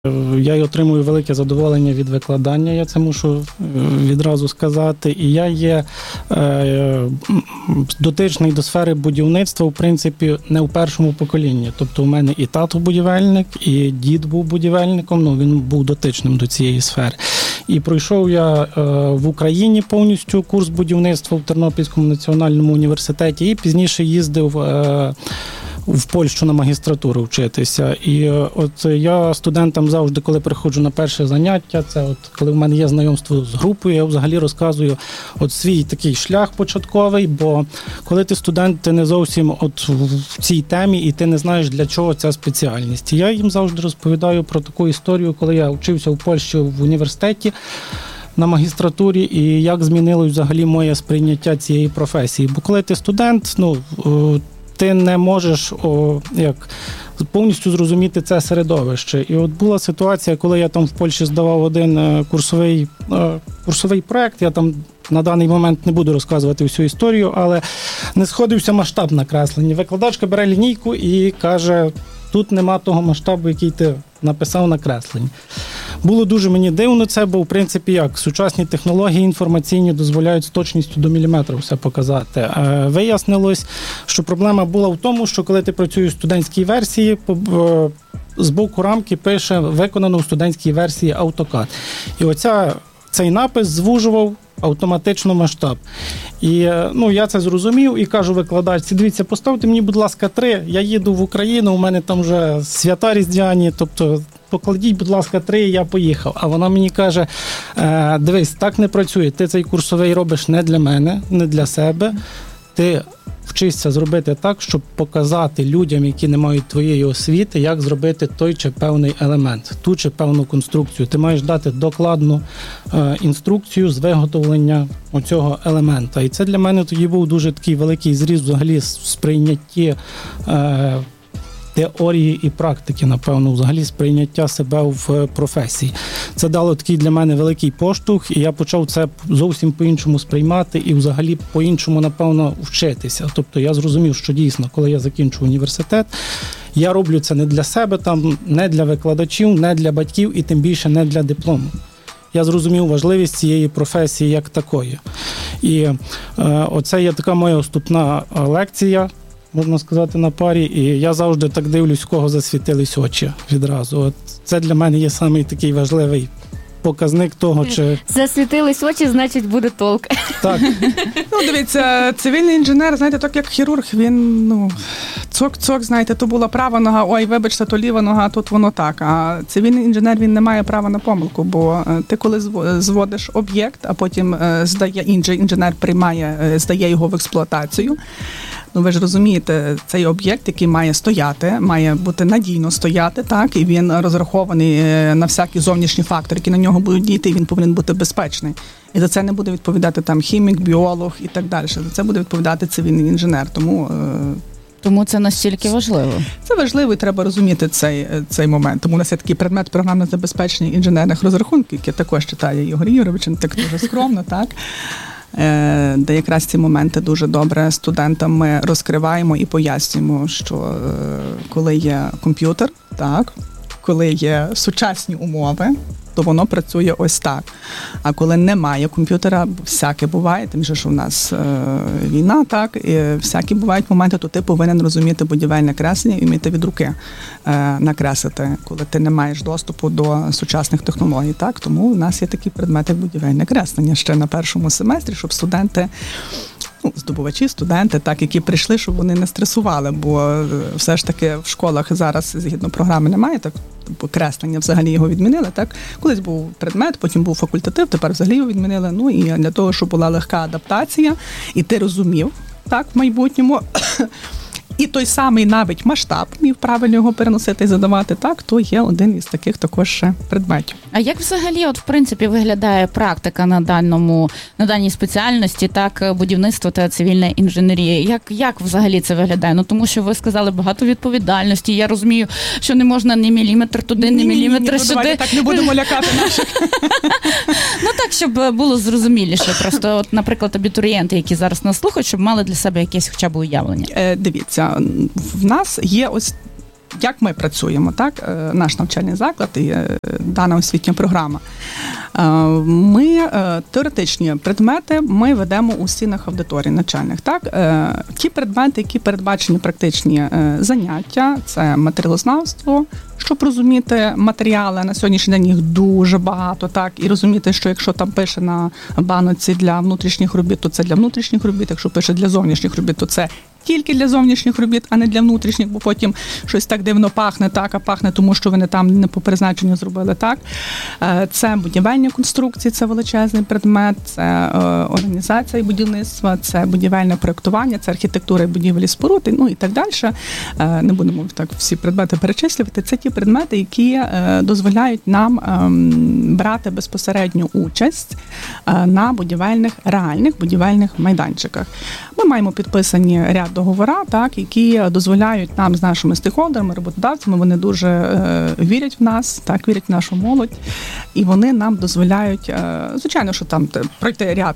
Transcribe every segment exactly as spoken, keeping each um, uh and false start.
Я й отримую велике задоволення від викладання, я це мушу відразу сказати. І я є е, дотичний до сфери будівництва, в принципі, не в першому поколінні. Тобто у мене і тато будівельник, і дід був будівельником, ну він був дотичним до цієї сфери. І пройшов я е, в Україні повністю курс будівництва в Тернопільському національному університеті і пізніше їздив е, в Польщу на магістратуру вчитися. І от я студентам завжди, коли приходжу на перше заняття, це от коли в мене є знайомство з групою, я взагалі розказую от свій такий шлях початковий, бо коли ти студент, ти не зовсім от в цій темі і ти не знаєш, для чого ця спеціальність. І я їм завжди розповідаю про таку історію, коли я вчився в Польщі в університеті на магістратурі, і як змінилось взагалі моє сприйняття цієї професії. Бо коли ти студент, ну, ти не можеш о, як, повністю зрозуміти це середовище. І от була ситуація, коли я там в Польщі здавав один курсовий, курсовий проєкт, я там на даний момент не буду розказувати всю історію, але не сходився масштаб накреслення. Викладачка бере лінійку і каже, тут нема того масштабу, який ти написав на кресленні. Було дуже мені дивно це, бо, в принципі, як, сучасні технології інформаційні дозволяють з точністю до міліметра все показати. Вияснилось, що проблема була в тому, що коли ти працюєш в студентській версії, з боку рамки пише «виконано в студентській версії AutoCAD». І оця, цей напис звужував автоматично масштаб. І ну, я це зрозумів і кажу викладачці, дивіться, поставте мені, будь ласка, три, я їду в Україну, у мене там вже свята різдвяні, тобто покладіть, будь ласка, три, і я поїхав. А вона мені каже, дивись, так не працює, ти цей курсовий робиш не для мене, не для себе, ти вчишся зробити так, щоб показати людям, які не мають твоєї освіти, як зробити той чи певний елемент, ту чи певну конструкцію. Ти маєш дати докладну е, інструкцію з виготовлення оцього елемента. І це для мене тоді був дуже такий великий зріз взагалі в сприйнятті е, теорії і практики, напевно, взагалі сприйняття себе в професії. Це дало такий для мене великий поштовх, і я почав це зовсім по-іншому сприймати і взагалі по-іншому, напевно, вчитися. Тобто я зрозумів, що дійсно, коли я закінчу університет, я роблю це не для себе, там, не для викладачів, не для батьків і тим більше не для диплому. Я зрозумів важливість цієї професії як такої. І е, оце є така моя вступна лекція, можна сказати, на парі, і я завжди так дивлюсь, в кого засвітились очі відразу. От це для мене є самий такий важливий показник того, чи... Засвітились очі, значить буде толк. Так. Ну, дивіться, цивільний інженер, знаєте, так як хірург, він, ну, цок-цок, знаєте, то була права нога, ой, вибачте, то ліва нога, тут воно так. А цивільний інженер, він не має права на помилку, бо ти коли зводиш об'єкт, а потім здає, інший інженер приймає, здає його в експлуатацію, ну, ви ж розумієте, цей об'єкт, який має стояти, має бути надійно стояти, так, і він розрахований на всякі зовнішні фактори, які на нього будуть діяти, і він повинен бути безпечний. І за це не буде відповідати там хімік, біолог і так далі. За це буде відповідати цивільний інженер. Тому Тому це настільки важливо. Це важливо, і треба розуміти цей, цей момент. Тому у нас є такий предмет програмне забезпечення інженерних розрахунків, який також читає Ігор Ігорович, так дуже скромно, так? Де якраз ці моменти дуже добре студентам ми розкриваємо і пояснюємо, що коли є комп'ютер, так, коли є сучасні умови, то воно працює ось так. А коли немає комп'ютера, всяке буває, тим же, що в нас е, війна, так, і всякі бувають моменти, то ти повинен розуміти будівельне креслення і вміти від руки е, накреслити, коли ти не маєш доступу до сучасних технологій, так. Тому в нас є такі предмети, як будівельне креслення ще на першому семестрі, щоб студенти, ну, здобувачі, студенти, так, які прийшли, щоб вони не стресували, бо все ж таки в школах зараз, згідно програми, немає, так, креслення, взагалі його відмінили, так. Колись був предмет, потім був факультатив, тепер взагалі його відмінили, ну, і для того, щоб була легка адаптація, і ти розумів, так, в майбутньому, і той самий навіть масштаб, міг правильно його переносити і задавати, так, то є один із таких також ще предметів. А як взагалі, от в принципі, виглядає практика на даному, на даній спеціальності, так, будівництво та цивільна інженерія? Як, як взагалі це виглядає? Ну, тому що ви сказали багато відповідальності, я розумію, що не можна ні міліметр туди, ні, ні міліметр сюди. Давайте так не будемо лякати наших. Ну так, щоб було зрозуміліше. Просто, от, наприклад, абітурієнти, які зараз нас слухають, щоб мали для себе якесь хоча б уявлення. Е, дивіться, в нас є ось як ми працюємо, так, наш навчальний заклад і дана освітня програма. Ми теоретичні предмети ми ведемо у стінах аудиторій навчальних. Так? Ті предмети, які передбачені практичні заняття, це матеріалознавство, щоб розуміти матеріали, на сьогоднішній день їх дуже багато, так, і розуміти, що якщо там пише на баноці для внутрішніх робіт, то це для внутрішніх робіт, якщо пише для зовнішніх робіт, то це тільки для зовнішніх робіт, а не для внутрішніх, бо потім щось так дивно пахне, так, а пахне тому, що вони там не по призначенню зробили, так. Це будівельні конструкції, це величезний предмет, це організація і будівництва, це будівельне проєктування, це архітектура і будівлі споруд, ну і так далі. Не будемо так всі предмети перечислювати. Це ті предмети, які дозволяють нам брати безпосередню участь на будівельних, реальних будівельних майданчиках. Ми маємо підписані ряд договора, так, які дозволяють нам з нашими стейкхолдерами, роботодавцями, вони дуже е, вірять в нас, так, вірять в нашу молодь, і вони нам дозволяють, е, звичайно, що там пройти ряд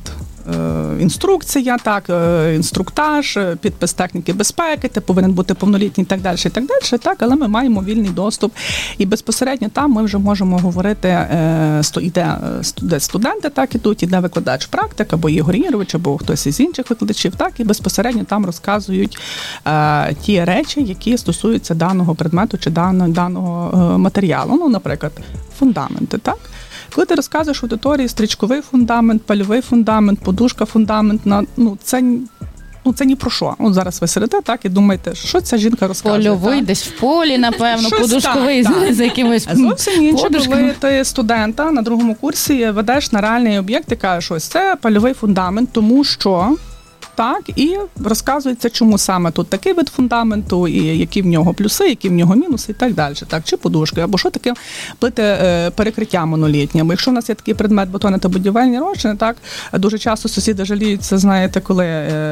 е, інструкція, так, е, інструктаж, підпис техніки безпеки, ти повинен бути повнолітній і так далі, і так далі, так, але ми маємо вільний доступ, і безпосередньо там ми вже можемо говорити, е, іде студенти, так, ідуть, іде викладач практик, або Ігор Ігорович, або хтось із інших викладачів, так, і безпосередньо там розказують е, ті речі, які стосуються даного предмету чи даного, даного е, матеріалу. Ну, наприклад, фундаменти, так? Коли ти розказуєш аудиторії стрічковий фундамент, пальовий фундамент, подушка фундаментна, ну, це... Ну, це ні про що. От зараз ви сидите, так, і думаєте, що ця жінка розказує. Польовий, так? десь в полі, напевно, Щось подушковий так, так. з якимось зовсім інше, подушками. коли ти студента на другому курсі ведеш на реальний об'єкт і кажеш, ось це польовий фундамент, тому що... Так, і розказується, чому саме тут такий вид фундаменту, і які в нього плюси, які в нього мінуси, і так далі. Так, чи подушки, або що таке плити е, перекриття монолітні. Бо якщо в нас є такий предмет бетони та будівельні розчини, так, дуже часто сусіди жаліються, знаєте, коли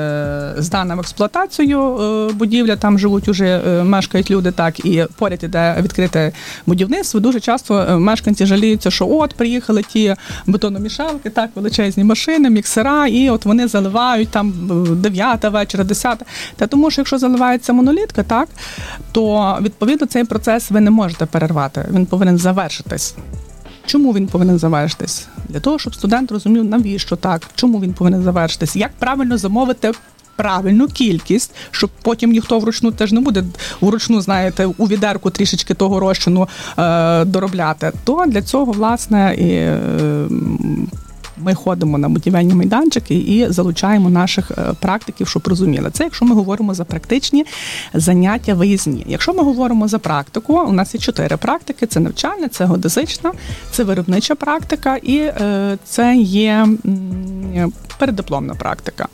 е, здана в експлуатацію е, будівля, там живуть уже, е, мешкають люди, так, і поряд іде відкрите будівництво. Дуже часто е, мешканці жаліються, що от, приїхали ті бетономішалки, так, величезні машини, міксера, і от вони заливають там дев'ята вечора, десята. Та тому що якщо заливається монолітка, так, то відповідно цей процес ви не можете перервати. Він повинен завершитись. Чому він повинен завершитись? Для того, щоб студент розумів, навіщо так, чому він повинен завершитись, як правильно замовити правильну кількість, щоб потім ніхто вручну теж не буде вручну, знаєте, у відерку трішечки того розчину е, доробляти. То для цього, власне, і е, ми ходимо на будівельні майданчики і залучаємо наших практиків, щоб розуміли. Це якщо ми говоримо за практичні заняття виїзні. Якщо ми говоримо за практику, у нас є чотири практики. Це навчальна, це геодезична, це виробнича практика і е, це є м, переддипломна практика.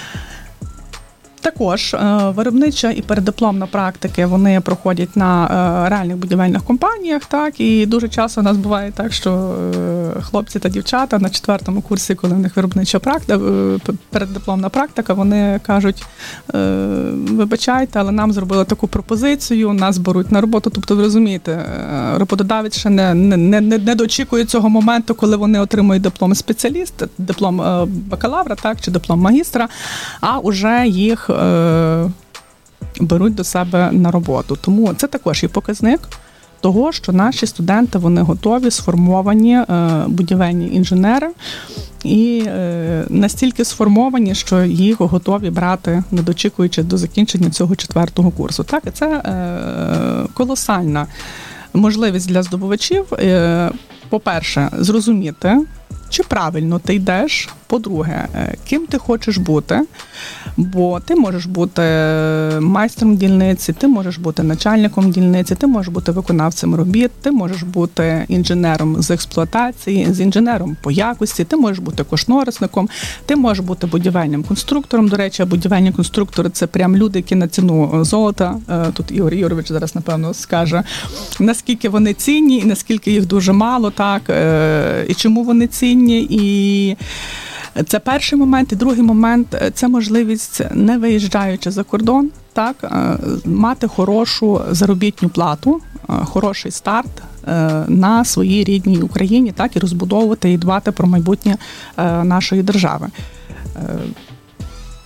Також е, виробнича і переддипломна практики, вони проходять на е, реальних будівельних компаніях, так, і дуже часто у нас буває так, що е, хлопці та дівчата на четвертому курсі, коли в них виробнича практика, е, переддипломна практика, вони кажуть, е, вибачайте, але нам зробили таку пропозицію, нас беруть на роботу, тобто ви розумієте, е, роботодавець ще не, не, не, не дочікує цього моменту, коли вони отримують диплом спеціаліста, диплом е, бакалавра, так, чи диплом магістра, а вже їх беруть до себе на роботу. Тому це також є показник того, що наші студенти, вони готові, сформовані будівельні інженери і настільки сформовані, що їх готові брати, не дочікуючи до закінчення цього четвертого курсу. Так, і це колосальна можливість для здобувачів, по-перше, зрозуміти, чи правильно ти йдеш, по-друге, ким ти хочеш бути, бо ти можеш бути майстром дільниці, ти можеш бути начальником дільниці, ти можеш бути виконавцем робіт, ти можеш бути інженером з експлуатації, з інженером по якості, ти можеш бути кошторисником, ти можеш бути будівельним конструктором. До речі, будівельні конструктори – це прям люди, які на ціну золота. Тут Ігор Ігорович зараз, напевно, скаже, наскільки вони цінні і наскільки їх дуже мало, так, і чому вони цінні, і це перший момент. І другий момент – це можливість, не виїжджаючи за кордон, так, мати хорошу заробітну плату, хороший старт на своїй рідній Україні, так, і розбудовувати і дбати про майбутнє нашої держави.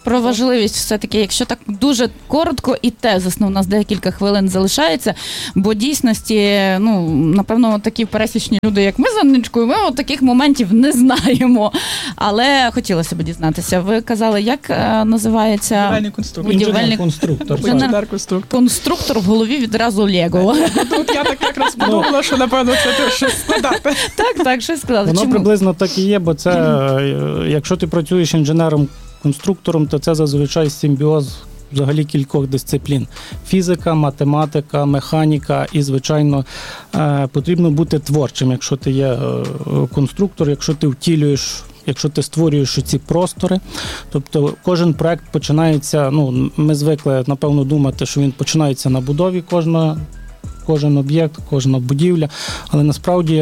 про важливість все-таки, якщо так дуже коротко і тезисно, у нас декілька хвилин залишається, бо дійсності, ну, напевно, такі пересічні люди, як ми з Анничкою, ми от таких моментів не знаємо. Але хотілося б дізнатися. Ви казали, як е, називається? Будівельний конструктор. Будівельний конструктор. Інженер-конструктор. Конструктор в голові відразу Лего. Тут я так якраз подумала, що, напевно, це теж щось складати. Так, так, щось сказали. Воно Чому? приблизно так і є, бо це, якщо ти працюєш інженером-конструктором, то це зазвичай симбіоз взагалі кількох дисциплін. Фізика, математика, механіка і, звичайно, потрібно бути творчим, якщо ти є конструктор, якщо ти втілюєш, якщо ти створюєш ці простори. Тобто кожен проект починається, ну, ми звикли, напевно, думати, що він починається на будові кожного, кожен об'єкт, кожна будівля, але насправді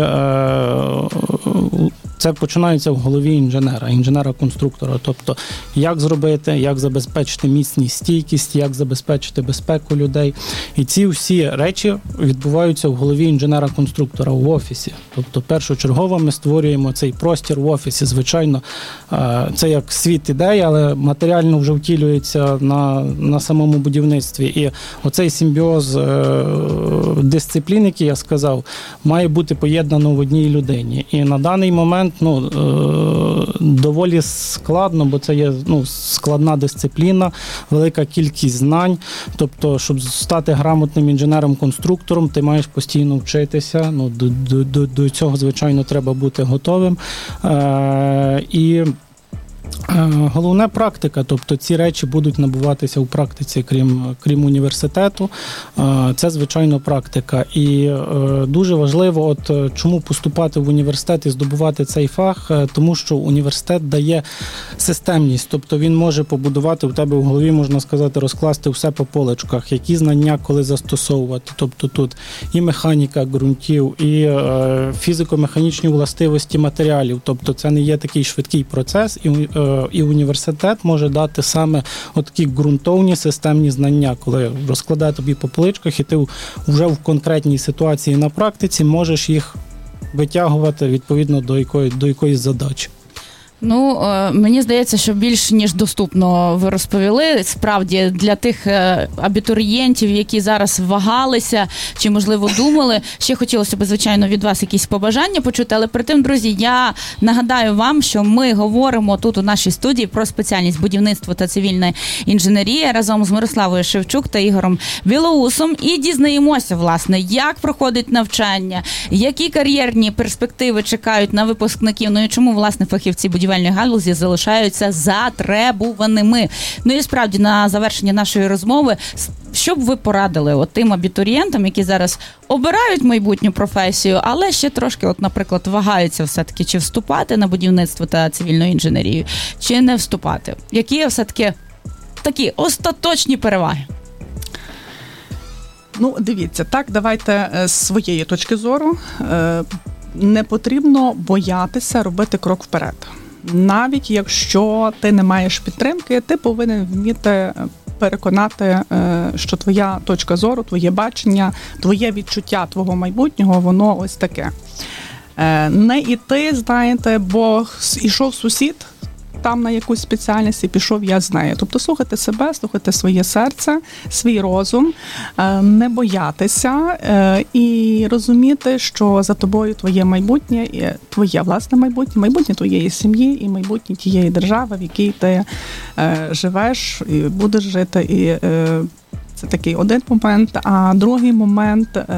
це починається в голові інженера, інженера-конструктора. Тобто, як зробити, як забезпечити міцність, стійкість, як забезпечити безпеку людей. І ці всі речі відбуваються в голові інженера-конструктора в офісі. Тобто, першочергово ми створюємо цей простір в офісі. Звичайно, це як світ ідей, але матеріально вже втілюється на, на самому будівництві. І оцей симбіоз дисциплін, який я сказав, має бути поєднано в одній людині. І на даний момент ну, доволі складно, бо це є ну, складна дисципліна, велика кількість знань. Тобто, щоб стати грамотним інженером-конструктором, ти маєш постійно вчитися. Ну, до, до, до цього, звичайно, треба бути готовим. Е, і головне практика, тобто ці речі будуть набуватися у практиці, крім, крім університету. Це, звичайно, практика. І дуже важливо, от чому поступати в університет і здобувати цей фах, тому що університет дає системність, тобто він може побудувати в тебе в голові, можна сказати, розкласти все по поличках, які знання коли застосовувати. Тобто тут і механіка ґрунтів, і фізико-механічні властивості матеріалів. Тобто це не є такий швидкий процес, і І університет може дати саме такі ґрунтовні системні знання, коли розкладає тобі по поличках, і ти вже в конкретній ситуації на практиці можеш їх витягувати відповідно до якої, до якоїсь задачі. Ну, мені здається, що більш ніж доступно ви розповіли. Справді, для тих абітурієнтів, які зараз вагалися чи, можливо, думали, ще хотілося б, звичайно, від вас якісь побажання почути, але при тим, друзі, я нагадаю вам, що ми говоримо тут у нашій студії про спеціальність будівництво та цивільна інженерія разом з Мирославою Шевчук та Ігорем Білоусом і дізнаємося, власне, як проходить навчання, які кар'єрні перспективи чекають на випускників, ну і чому, власне, фахівці будівництва будівельної галузі залишаються затребуваними. Ну і справді, на завершення нашої розмови, що б ви порадили от тим абітурієнтам, які зараз обирають майбутню професію, але ще трошки, от, наприклад, вагаються все-таки, чи вступати на будівництво та цивільну інженерію, чи не вступати? Які є все-таки такі остаточні переваги? Ну, дивіться, так, давайте з своєї точки зору. Не потрібно боятися робити крок вперед. Навіть якщо ти не маєш підтримки, ти повинен вміти переконати, що твоя точка зору, твоє бачення, твоє відчуття твого майбутнього, воно ось таке. Не іти, знаєте, бо ішов сусід там на якусь спеціальність і пішов я з нею. Тобто слухати себе, слухати своє серце, свій розум, не боятися і розуміти, що за тобою твоє майбутнє, твоє власне майбутнє, майбутнє твоєї сім'ї і майбутнє тієї держави, в якій ти живеш і будеш жити. І це такий один момент. А другий момент –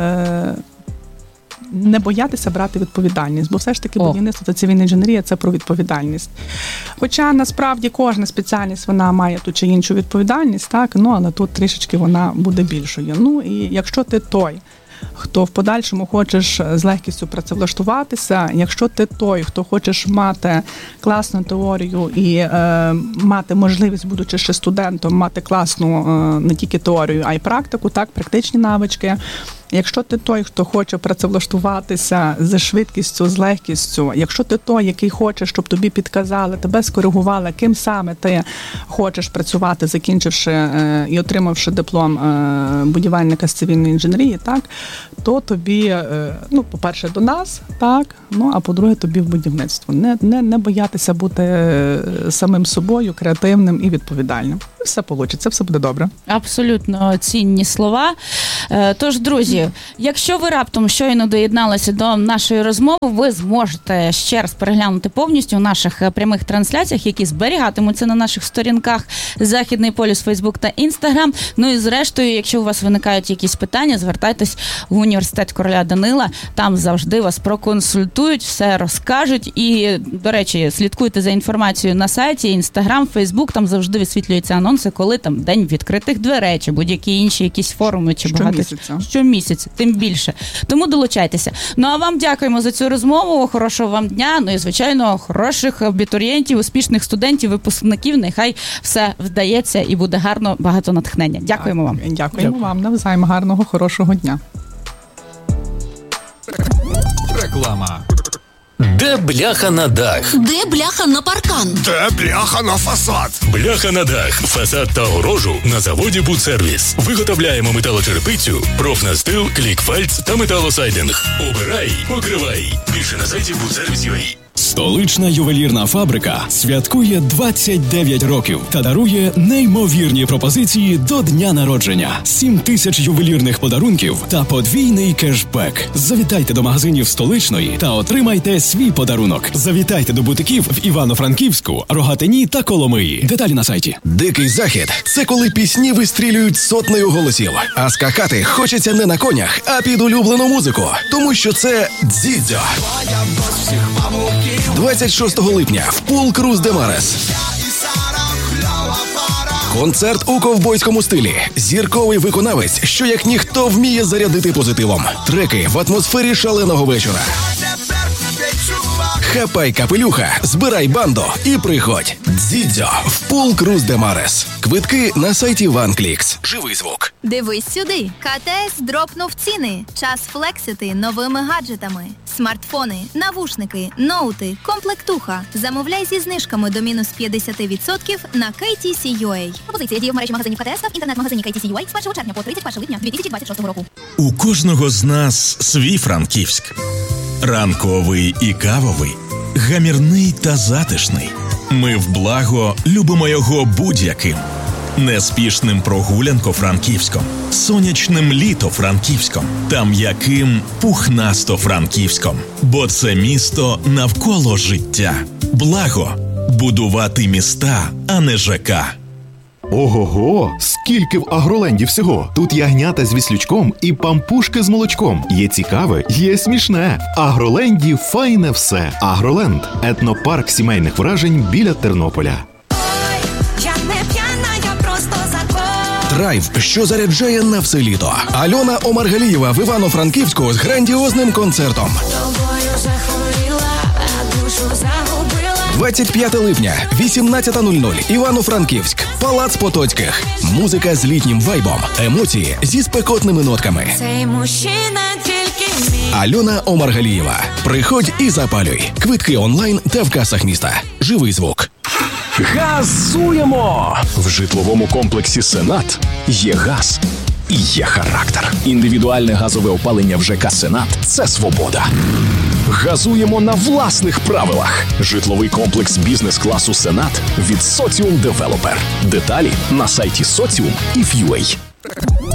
не боятися брати відповідальність, бо все ж таки будівництво та цивільна інженерія – це про відповідальність. Хоча насправді кожна спеціальність, вона має ту чи іншу відповідальність, так, ну, але тут трішечки вона буде більшою. Ну, і якщо ти той, хто в подальшому хочеш з легкістю працевлаштуватися, якщо ти той, хто хочеш мати класну теорію і е, мати можливість, будучи ще студентом, мати класну е, не тільки теорію, а й практику, так, практичні навички. Якщо ти той, хто хоче працевлаштуватися з швидкістю, з легкістю, якщо ти той, який хоче, щоб тобі підказали, тебе скоригували, ким саме ти хочеш працювати, закінчивши е, і отримавши диплом е, будівельника з цивільної інженерії, так, то тобі, ну, по-перше, до нас, так, ну, а по-друге, тобі в будівництво. Не, не, не боятися бути самим собою, креативним і відповідальним. І все вийде, все буде добре. Абсолютно цінні слова. Тож, друзі, якщо ви раптом щойно доєдналися до нашої розмови, ви зможете ще раз переглянути повністю у наших прямих трансляціях, які зберігатимуться на наших сторінках Західний полюс, Фейсбук та Інстаграм. Ну і зрештою, якщо у вас виникають якісь питання, звертайтесь в університет короля Данила. Там завжди вас проконсультують, все розкажуть. І, до речі, слідкуйте за інформацією на сайті, Інстаграм, Фейсбук. Там завжди висвітлюються анонси, коли там день відкритих дверей, чи будь-які інші якісь форуми, чи багато щомісяця. Щомісяця, тим більше. Тому долучайтеся. Ну а вам дякуємо за цю розмову. Хорошого вам дня. Ну і, звичайно, хороших абітурієнтів, успішних студентів, випускників. Нехай все вдається і буде гарно, багато натхнення. Дякуємо вам. Дякуємо Дякую. вам. Навзаєм гарного, хорошого дня. Реклама. Де бляха на дах? Де бляха на паркан? Де бляха на фасад? Бляха на дах, фасад та огорожу на заводі «Будсервіс». Виготовляємо металочерепицю, профнастил, клікфальц та металосайдинг. Обирай, покривай. Більше на сайті будсервіс крапка ю а. Столична ювелірна фабрика святкує двадцять дев'ять років та дарує неймовірні пропозиції до дня народження. сім тисяч ювелірних подарунків та подвійний кешбек. Завітайте до магазинів Столичної та отримайте свій подарунок. Завітайте до бутиків в Івано-Франківську, Рогатині та Коломиї. Деталі на сайті. Дикий захід – це коли пісні вистрілюють сотнею голосів, а скакати хочеться не на конях, а під улюблену музику. Тому що це дзідзьо. двадцять шостого липня в Пул Круз де Марес. Концерт у ковбойському стилі. Зірковий виконавець, що як ніхто вміє зарядити позитивом. Треки в атмосфері шаленого вечора. Хапай капелюха, збирай банду і приходь. Дзідзьо в Пул Круз де Марес. Квитки на сайті OneClix. Живий звук. Дивись сюди. КТС дропнув ціни. Час флексити новими гаджетами. Смартфони, навушники, ноути, комплектуха. Замовляй зі знижками до мінус п'ятдесят відсотків на кей ті сі точка ю а. Пропозиція діє в мережі магазинів КТС та в інтернет-магазині кей ті сі точка ю а з першого червня по тридцять першого липня дві тисячі двадцять шостого року. У кожного з нас свій Франківськ. Ранковий і кавовий, гамірний та затишний. Ми в благо любимо його будь-яким. Неспішним прогулянко-франківськом, сонячним літо-франківськом та м'яким пухнасто-франківськом. Бо це місто навколо життя. Благо – будувати міста, а не ЖК. Ого-го, скільки в Агроленді всього. Тут ягнята з віслючком і пампушки з молочком. Є цікаве, є смішне. В Агроленді файне все. Агроленд – етнопарк сімейних вражень біля Тернополя. Драйв, що заряджає на все літо. Альона Омаргалієва в Івано-Франківську з грандіозним концертом. двадцять п'ятого липня, вісімнадцята нуль нуль, Івано-Франківськ, Палац Потоцьких. Музика з літнім вайбом, емоції зі спекотними нотками. Цей мужчина тільки мій. Альона Омаргалієва. Приходь і запалюй. Квитки онлайн та в касах міста. Живий звук. Газуємо! В житловому комплексі «Сенат» є газ і є характер. Індивідуальне газове опалення в ЖК «Сенат» – це свобода. Газуємо на власних правилах. Житловий комплекс бізнес-класу «Сенат» від Соціум Девелопер. Деталі на сайті соціум і ф ю ей.